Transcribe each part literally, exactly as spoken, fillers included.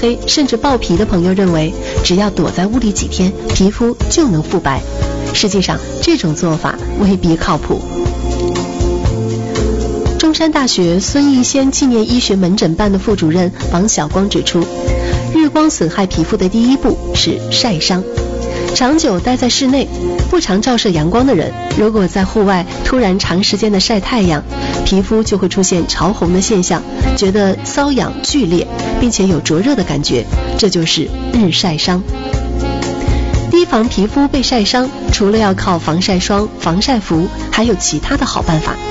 黑甚至爆皮的朋友认为，只要躲在屋里几天，皮肤就能复白。实际上，这种做法未必靠谱。中山大学孙逸仙纪念医学门诊办的副主任王晓光指出，日光损害皮肤的第一步是晒伤。长久待在室内，不常照射阳光的人，如果在户外突然长时间的晒太阳，皮肤就会出现潮红的现象，觉得瘙痒剧烈，并且有灼热的感觉，这就是日晒伤。提防皮肤被晒伤，除了要靠防晒霜、防晒服，还有其他的好办法。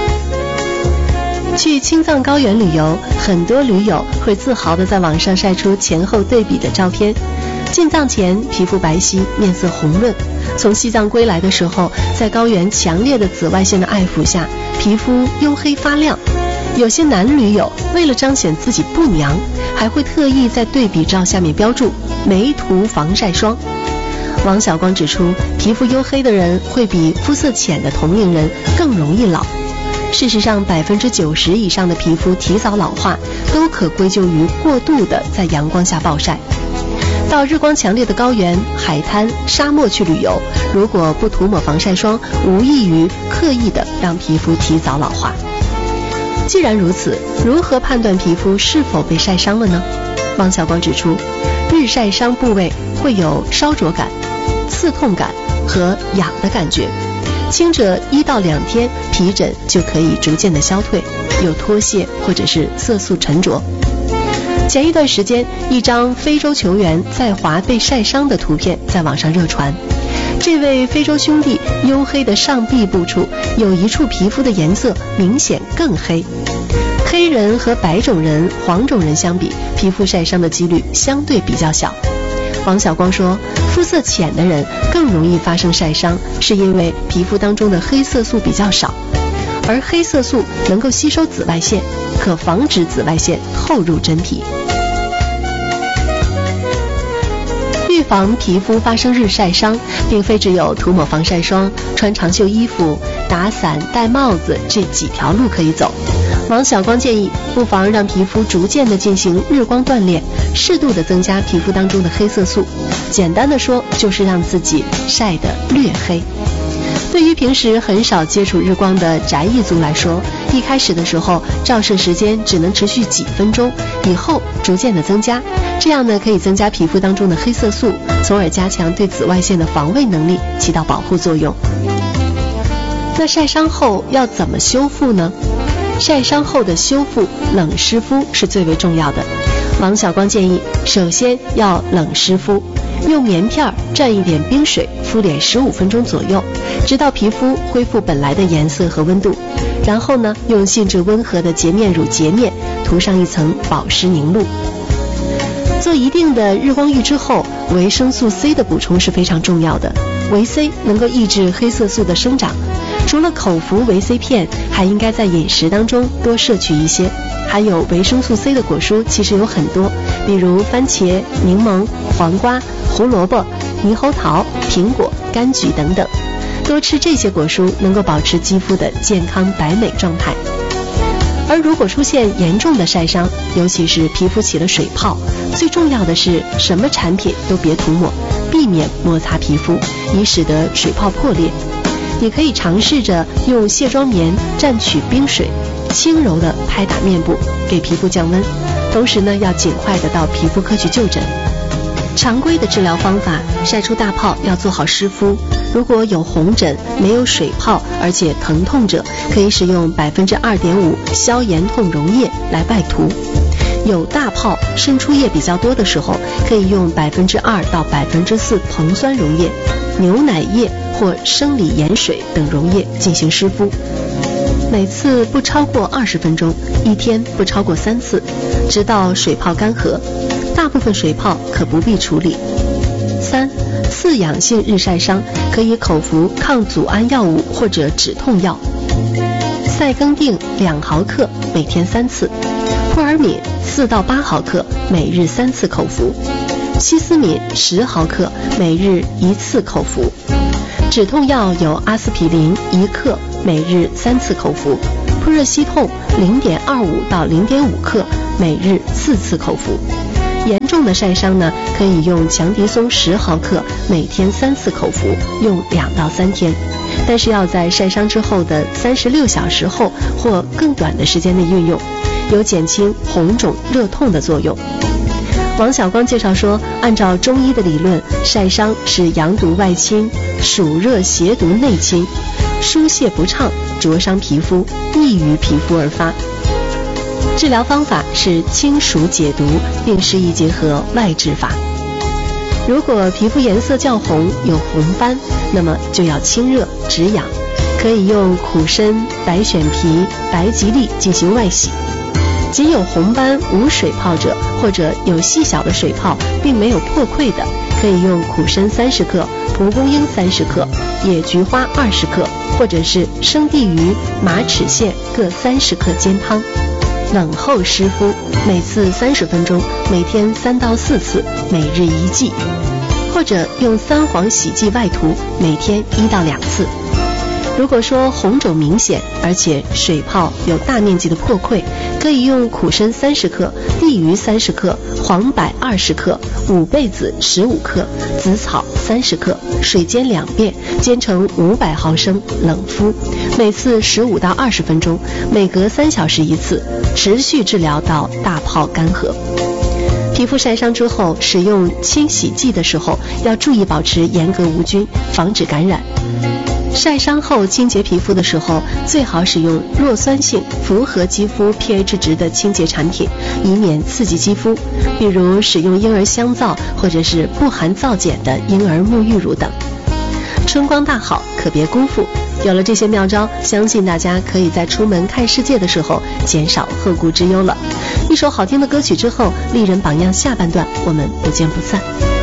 去青藏高原旅游，很多驴友会自豪地在网上晒出前后对比的照片。进藏前皮肤白皙，面色红润，从西藏归来的时候，在高原强烈的紫外线的爱抚下，皮肤黝黑发亮。有些男驴友为了彰显自己不娘，还会特意在对比照下面标注没涂防晒霜。王晓光指出，皮肤黝黑的人会比肤色浅的同龄人更容易老。事实上，百分之九十以上的皮肤提早老化都可归咎于过度的在阳光下暴晒。到日光强烈的高原、海滩、沙漠去旅游，如果不涂抹防晒霜，无异于刻意的让皮肤提早老化。既然如此，如何判断皮肤是否被晒伤了呢？王晓光指出，日晒伤部位会有烧灼感、刺痛感和痒的感觉，轻者一到两天皮疹就可以逐渐的消退，有脱屑或者是色素沉着。前一段时间，一张非洲球员在华被晒伤的图片在网上热传。这位非洲兄弟黝黑的上臂部处有一处皮肤的颜色明显更黑。黑人和白种人、黄种人相比，皮肤晒伤的几率相对比较小。王晓光说，肤色浅的人更容易发生晒伤，是因为皮肤当中的黑色素比较少，而黑色素能够吸收紫外线，可防止紫外线透入真皮。预防皮肤发生日晒伤，并非只有涂抹防晒霜、穿长袖衣服、打伞、戴帽子这几条路可以走。王晓光建议，不妨让皮肤逐渐地进行日光锻炼，适度地增加皮肤当中的黑色素。简单的说，就是让自己晒得略黑。对于平时很少接触日光的宅一族来说，一开始的时候照射时间只能持续几分钟，以后逐渐的增加，这样呢可以增加皮肤当中的黑色素，从而加强对紫外线的防卫能力，起到保护作用。那晒伤后要怎么修复呢？晒伤后的修复，冷湿敷是最为重要的。王晓光建议，首先要冷湿敷，用棉片蘸一点冰水敷脸十五分钟左右，直到皮肤恢复本来的颜色和温度。然后呢，用性质温和的洁面乳洁面，涂上一层保湿凝露。做一定的日光浴之后，维生素 C 的补充是非常重要的。维 C 能够抑制黑色素的生长，除了口服维 C 片，还应该在饮食当中多摄取一些。含有维生素 C 的果蔬其实有很多，比如番茄、柠檬、黄瓜、胡萝卜、猕猴桃、苹果、柑橘等等。多吃这些果蔬能够保持肌肤的健康白美状态。而如果出现严重的晒伤，尤其是皮肤起了水泡，最重要的是什么产品都别涂抹，避免摩擦皮肤，以使得水泡破裂。你可以尝试着用卸妆棉蘸取冰水，轻柔地拍打面部，给皮肤降温。同时呢，要尽快的到皮肤科去就诊。常规的治疗方法，晒出大泡要做好湿敷。如果有红疹、没有水泡而且疼痛者，可以使用百分之二点五消炎痛溶液来外涂。有大泡、渗出液比较多的时候，可以用百分之二到百分之四硼酸溶液、牛奶液或生理盐水等溶液进行湿敷。每次不超过二十分钟，一天不超过三次，直到水泡干涸。大部分水泡可不必处理。三、刺痒性日晒伤可以口服抗组胺药物或者止痛药。赛庚定两毫克，每天三次；扑尔敏四到八毫克，每日三次口服；西司敏十毫克，每日一次口服。止痛药有阿司匹林一克，每日三次口服；扑热息痛零点二五到零点五克，每日四次口服。 严重的晒伤呢，可以用强迪松十毫克，每天三次口服，用两到三天。但是要在晒伤之后的三十六小时后或更短的时间内运用，有减轻红肿热痛的作用。王晓光介绍说，按照中医的理论，晒伤是阳毒外侵，暑热邪毒内侵，疏泄不畅，灼伤皮肤，易于皮肤而发。治疗方法是清暑解毒，并施以结合外治法。如果皮肤颜色较红，有红斑，那么就要清热止痒，可以用苦参、白选皮、白吉利进行外洗。仅有红斑无水泡者，或者有细小的水泡并没有破溃的，可以用苦参三十克、蒲公英三十克、野菊花二十克，或者是生地榆、马齿苋各三十克煎汤，冷后湿敷，每次三十分钟，每天三到四次，每日一剂，或者用三黄洗剂外涂，每天一到两次。如果说红肿明显，而且水泡有大面积的破溃，可以用苦参三十克、地榆三十克、黄柏二十克、五倍子十五克、紫草三十克，水煎两遍，煎成五百毫升，冷敷，每次十五到二十分钟，每隔三小时一次，持续治疗到大泡干涸。皮肤晒伤之后，使用清洗剂的时候，要注意保持严格无菌，防止感染。晒伤后清洁皮肤的时候，最好使用弱酸性、符合肌肤 pH 值的清洁产品，以免刺激肌肤，比如使用婴儿香皂或者是不含皂碱的婴儿沐浴乳等。春光大好，可别辜负。有了这些妙招，相信大家可以在出门看世界的时候减少后顾之忧了。一首好听的歌曲之后，丽人榜样下半段我们不见不散。